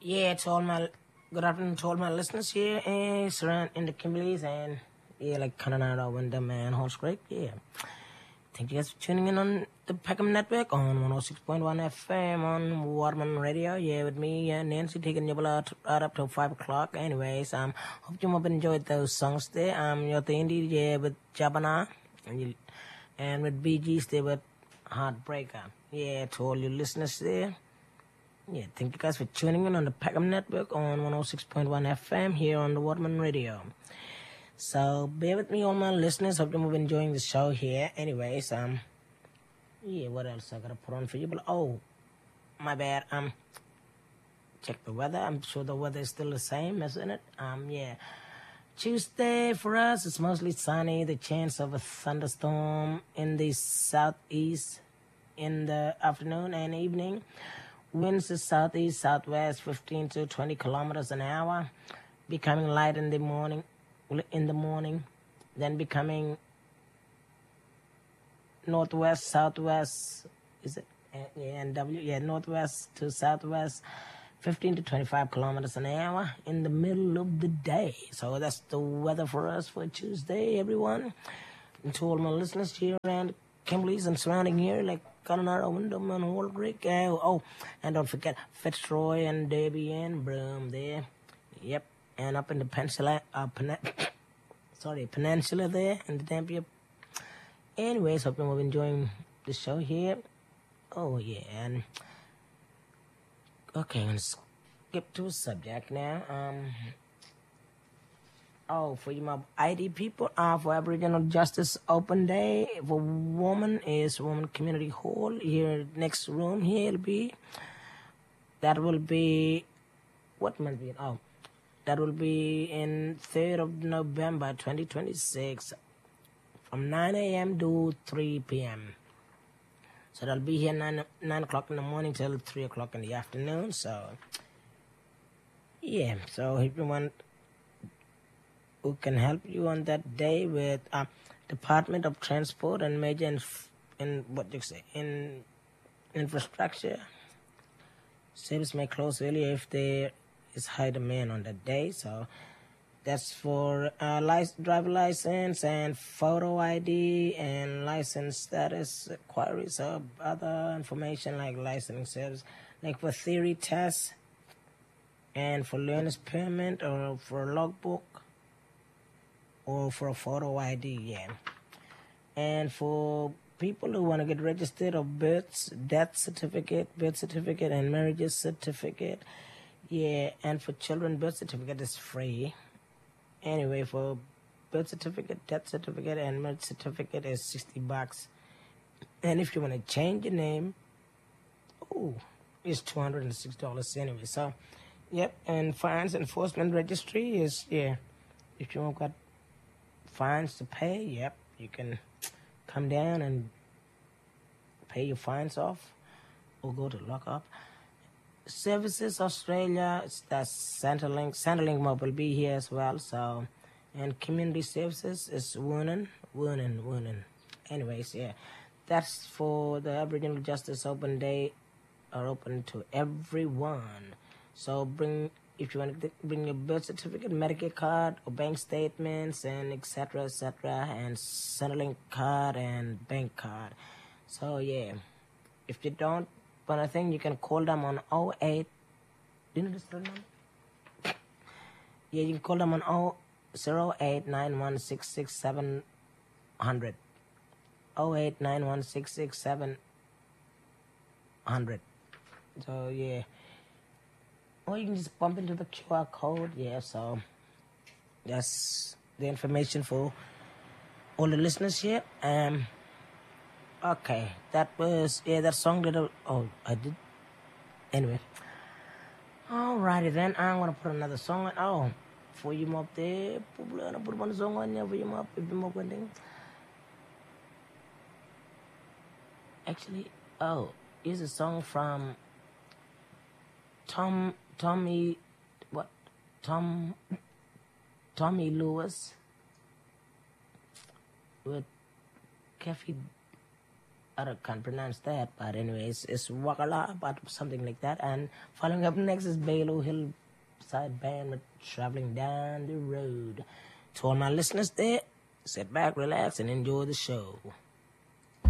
Yeah, to all my good afternoon to all my listeners here surround in the Kimberleys and like Canada Window Man Horse Creek. Yeah. Thank you guys for tuning in on the Peckham Network on 106.1 FM on Waterman Radio. Yeah, with me, Nancy, taking you right up till 5 o'clock. Anyways, hope you have enjoyed those songs there. You're the indie, yeah, with Jabana and with BG's there with Heartbreaker. Yeah, to all your listeners there. Yeah, thank you guys for tuning in on the Peckham Network on 106.1 FM here on the Waterman Radio. So bear with me, all my listeners. Hope you're enjoying the show here. Anyways, yeah, what else I gotta put on for you? But my bad. Check the weather. I'm sure the weather is still the same, isn't it? Yeah. Tuesday for us, it's mostly sunny. The chance of a thunderstorm in the southeast in the afternoon and evening. Winds is southeast, southwest, 15 to 20 kilometers an hour. Becoming light in the morning, then becoming northwest, southwest. Is it NW? Yeah, northwest to southwest, 15 to 25 kilometers an hour in the middle of the day. So that's the weather for us for Tuesday, everyone. And to all my listeners here around Kimberleys and surrounding here, like Connemara, Wyndham, and Walbridge. And don't forget Fitzroy and Derby and Broome there. Yep, and up in the peninsula there in the Dampier. Anyways, hope you're enjoying the show here. Oh yeah, and okay, I'm gonna skip to a subject now. For you my ID people, for Aboriginal Justice Open Day for Women is Women Community Hall here next room here. It'll be that will be what month? That will be in 3rd of November 2026 from 9 a.m. to 3 p.m. So that'll be here 9 o'clock in the morning till 3 o'clock in the afternoon. So yeah, so if you want who can help you on that day with Department of Transport and major infrastructure. Service may close earlier if there is high demand on that day. So that's for driver license and photo ID and license status queries or other information like licensing service, like for theory tests and for learner's permit or for a logbook. Or for a photo ID, yeah. And for people who want to get registered of death certificate, and marriage certificate, yeah. And for children, birth certificate is free. Anyway, for birth certificate, death certificate, and marriage certificate is $60. And if you want to change your name, it's $206 anyway. So, yep. And fines enforcement registry is, yeah. If you want got fines to pay, yep, you can come down and pay your fines off or go to lockup. Services Australia, that's Centrelink. Centrelink will be here as well. So, and community services is Woonan. Anyways, yeah, that's for the Aboriginal Justice Open Day, are open to everyone. So if you want to bring your birth certificate, Medicare card, or bank statements, and etc., and Centrelink card and bank card. So, yeah, if you don't want a thing, you can call them on 08. Do you know this number? Yeah, you can call them on 0891666700. 0891666700. So, yeah. Or you can just bump into the QR code. Yeah, so that's the information for all the listeners here. Okay, that was, that song that I did. Anyway. Alrighty then, I'm going to put another song on. For you up there. Put one song on there for you up. If you up one thing. Actually, here's a song from Tommy Lewis with Kathy can't pronounce that, but anyways, it's Wakala, but something like that. And following up next is Balo Hillside Band with Traveling Down the Road. To all my listeners there, sit back, relax, and enjoy the show.